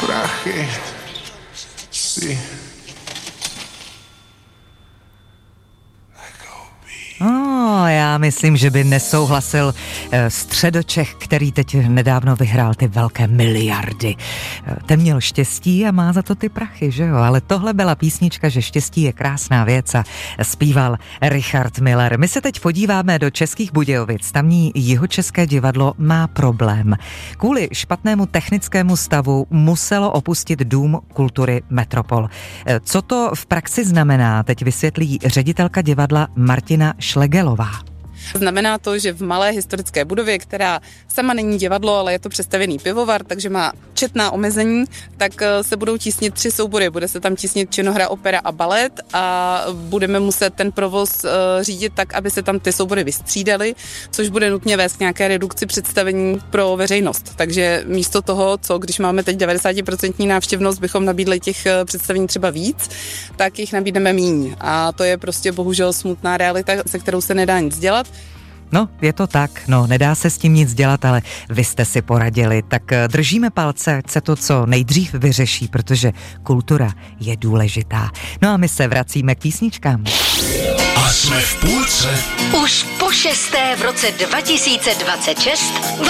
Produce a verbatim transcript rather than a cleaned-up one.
prachy si... No, já myslím, že by nesouhlasil Středočech, který teď nedávno vyhrál ty velké miliardy. Ten měl štěstí a má za to ty prachy, že jo? Ale tohle byla písnička, že štěstí je krásná věc a zpíval Richard Miller. My se teď podíváme do Českých Budějovic. Tamní Jihočeské divadlo má problém. Kvůli špatnému technickému stavu muselo opustit Dům kultury Metropol. Co to v praxi znamená, teď vysvětlí ředitelka divadla Martina Šlegelová. Znamená to, že v malé historické budově, která sama není divadlo, ale je to přestavěný pivovar, takže má četná omezení, tak se budou tísnit tři soubory. Bude se tam tísnit činohra, opera a balet a budeme muset ten provoz řídit tak, aby se tam ty soubory vystřídaly, což bude nutně vést k nějaké redukci představení pro veřejnost. Takže místo toho, co když máme teď devadesát procent návštěvnost, bychom nabídli těch představení třeba víc, tak jich nabídneme míň. A to je prostě bohužel smutná realita, se kterou se nedá nic dělat. No, je to tak, no, nedá se s tím nic dělat, ale vy jste si poradili, tak držíme palce, ať se to co nejdřív vyřeší, protože kultura je důležitá. No a my se vracíme k písničkám. A jsme v půlce. Už po šesté v roce dva tisíce dvacet šest